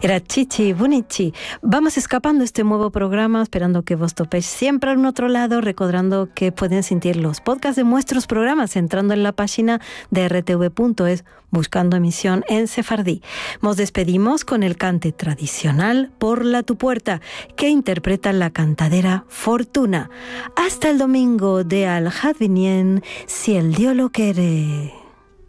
Era Chichi Bunichi. Vamos escapando este nuevo programa, esperando que vos topéis siempre en otro lado, recordando que pueden sentir los podcasts de nuestros programas entrando en la página de rtv.es, buscando emisión en sefardí. Nos despedimos con el cante tradicional Por la tu puerta, que interpreta la cantadera Fortuna. Hasta el domingo de Al Hadvinien, si el Dios lo quiere.